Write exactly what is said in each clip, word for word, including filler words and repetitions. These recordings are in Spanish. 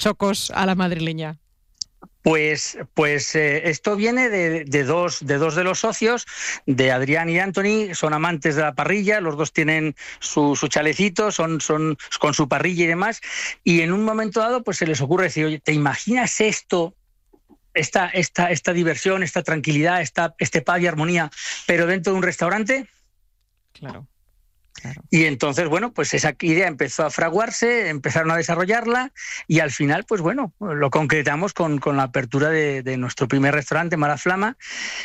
chocos a la madrileña? Pues, pues eh, esto viene de, de, dos, de dos de los socios, de Adrián y Anthony. Son amantes de la parrilla, los dos tienen su, su chalecito, son, son con su parrilla y demás, y en un momento dado pues se les ocurre decir, oye, ¿te imaginas esto? Esta, esta, esta diversión, esta tranquilidad, esta, este paz y armonía, pero dentro de un restaurante. Claro. Claro. Y entonces, bueno, pues esa idea empezó a fraguarse, empezaron a desarrollarla y al final, pues bueno, lo concretamos con, con la apertura de, de nuestro primer restaurante, Mala Flama,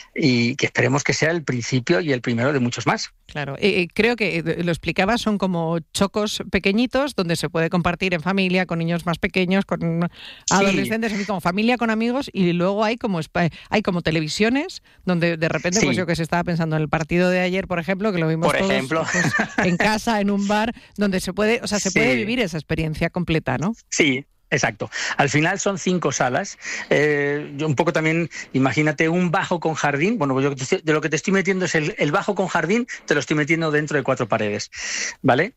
y que esperemos que sea el principio y el primero de muchos más. Claro, eh, creo que lo explicaba, son como chocos pequeñitos donde se puede compartir en familia, con niños más pequeños, con adolescentes, sí. Como familia, con amigos, y luego hay como hay como televisiones donde de repente, sí. Pues yo que se estaba pensando en el partido de ayer, por ejemplo, que lo vimos por todos, ejemplo. Pues, en casa, en un bar, donde se puede, o sea, se sí. puede vivir esa experiencia completa, ¿no? Sí. Exacto. Al final son cinco salas. Eh, yo un poco también, imagínate un bajo con jardín. Bueno, yo de lo que te estoy metiendo es el, el bajo con jardín, te lo estoy metiendo dentro de cuatro paredes, ¿vale?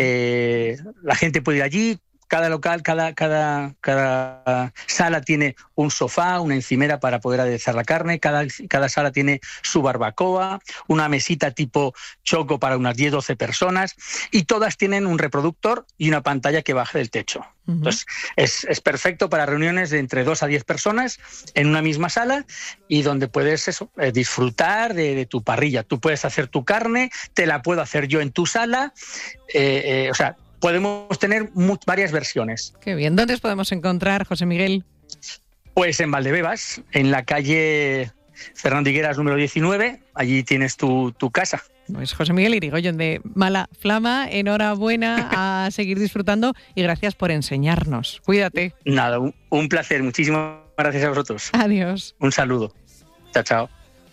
Eh, la gente puede ir allí. Cada local, cada, cada, cada sala tiene un sofá, una encimera para poder aderezar la carne, cada, cada sala tiene su barbacoa, una mesita tipo choco para unas diez doce personas, y todas tienen un reproductor y una pantalla que baja del techo. Uh-huh. Entonces, es, es perfecto para reuniones de entre dos a diez personas en una misma sala y donde puedes eso, eh, disfrutar de, de tu parrilla. Tú puedes hacer tu carne, te la puedo hacer yo en tu sala, eh, eh, o sea, podemos tener mu- varias versiones. Qué bien. ¿Dónde os podemos encontrar, José Miguel? Pues en Valdebebas, en la calle Fernando Higueras número diecinueve. Allí tienes tu, tu casa. Pues José Miguel Irigoyen de Mala Flama, enhorabuena, a seguir disfrutando y gracias por enseñarnos. Cuídate. Nada, un, un placer. Muchísimas gracias a vosotros. Adiós. Un saludo. Chao, chao.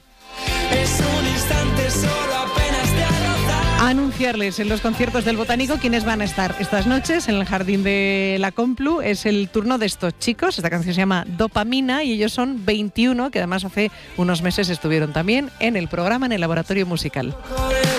Es un instante solo, apenas te ha rozado. Anunciarles en los conciertos del Botánico quiénes van a estar estas noches en el Jardín de la Complu. Es el turno de estos chicos. Esta canción se llama Dopamina y ellos son veintiuno, que además hace unos meses estuvieron también en el programa, en el Laboratorio Musical.